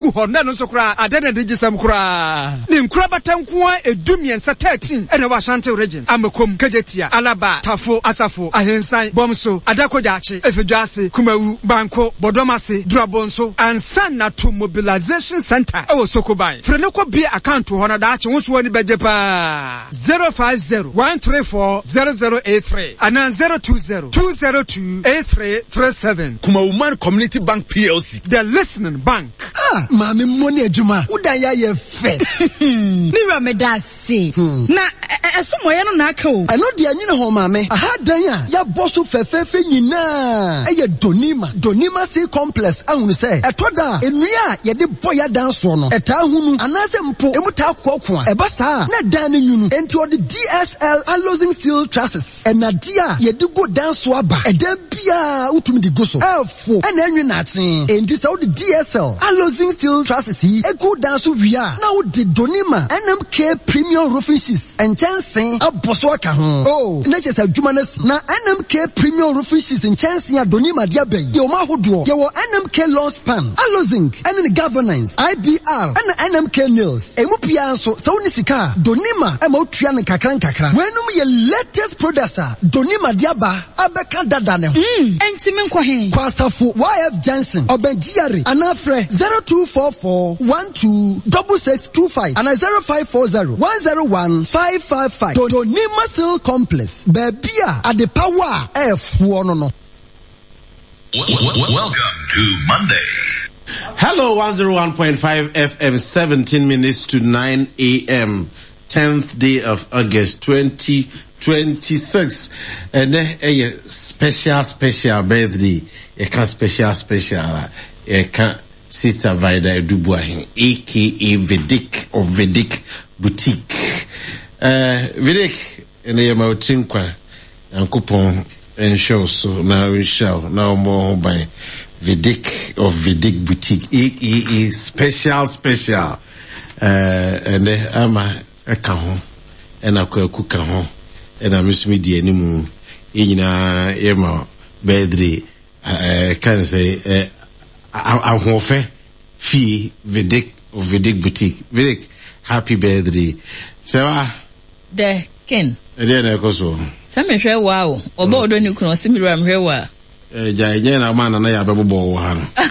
egu ho na no so kra adana de gisam kra ni nkura batanko edumiensa 13 ene wa Ashanti region amekom Kajetia Alaba Tafo Asafo Ahensan Bomso Adakojachi Efedwase Kumawu Banko Bodomase Drabonso ansa na to mobilization center e wo Sokoban frene ko bi account ho na da ache wo so woni beje pa 050-134-0083 and 020-202-8337 Kumauman Community Bank PLC the listening bank. Mami money ejuma udaya ye fe Mira me da say na esomo ye no na aka o eno de anyine ho mame aha dan a ya boso fefefe nyina eye donima sea complex ahunu say etoda enua ye de boya dan so no eta hunu anase mpo emuta kokko a eba saa na dan ne nyunu enti o de DSL Alozing Steel Trusses enadia ye de go dan so aba eda bia utumi de go so elfo ena enwe na aten enti say o de DSL Alozing Steel Trusses yi ego dan so wia na o de donima NMK Premium Roofing Sheets and chancing aboso aka ho oh na chesa adwuma na NMK Premium Roofing Sheets and chancing adonima dia ben ye o ma hodo ye wo NMK Lawn Span Alozing and the governance IBR and NMK Nails emupia so so ni sika donima e ma otua ne kakran wenum ye latest producer donima dia ba abeka dada ne ho enti me nkɔ he Kwastafo YF Johnson obenjiare anafre 0244126625 and 0540-101-555 Donima Steel Complex Babia at the power F1 no. Welcome to Monday. Hello, 101.5 FM, 17 minutes to 9 a.m. 10th day of August 2026. And then a special birthday. A special. Sister Vida Dubois, aka Vedic of Vedic Boutique. Vedic, and I am out Tinkwa and coupon and show, so now we shall now more by Vedic of Vedic Boutique, aka special. And I'm a cajon, and I cook a home, and I miss me the animal in a birthday. Can say, I'm Hofe Fee Vedic of Vedic Boutique. Vedic, happy birthday. So, the ken. Then I go so. Some share wow. Obo do ni kuno similar am here wa. Jana man and I have a bow.